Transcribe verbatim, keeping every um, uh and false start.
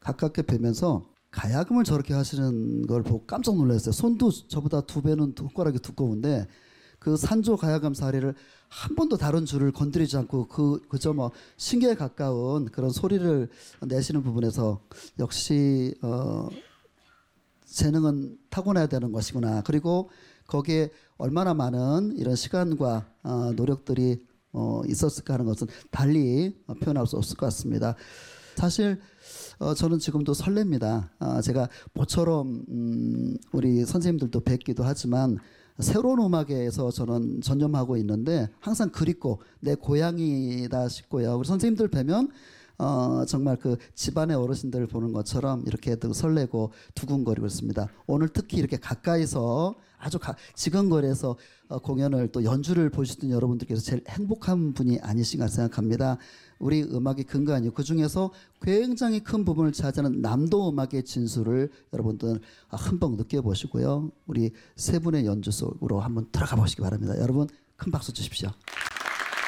가깝게 뵈면서 가야금을 저렇게 하시는 걸 보고 깜짝 놀랐어요. 손도 저보다 두 배는 손가락이 두꺼운데 그 산조 가야금 사리를 한 번도 다른 줄을 건드리지 않고 그 그저 뭐 신기에 가까운 그런 소리를 내시는 부분에서 역시 어 재능은 타고나야 되는 것이구나. 그리고 거기에 얼마나 많은 이런 시간과 어 노력들이 어 있었을까 하는 것은 달리 표현할 수 없을 것 같습니다. 사실 어, 저는 지금도 설렙니다. 어, 제가 모처럼 음, 우리 선생님들도 뵙기도 하지만 새로운 음악에서 저는 전념하고 있는데 항상 그립고 내 고향이다 싶고요. 우리 선생님들 뵈면 어, 정말 그 집안의 어르신들을 보는 것처럼 이렇게 설레고 두근거리고 있습니다. 오늘 특히 이렇게 가까이서 아주 가, 지근거리에서 어, 공연을 또 연주를 보시던 여러분들께서 제일 행복한 분이 아니신가 생각합니다. 우리 음악의 근간이요. 그 중에서 굉장히 큰 부분을 차지하는 남도 음악의 진수를 여러분들 한번 느껴보시고요. 우리 세 분의 연주 속으로 한번 들어가 보시기 바랍니다. 여러분 큰 박수 주십시오.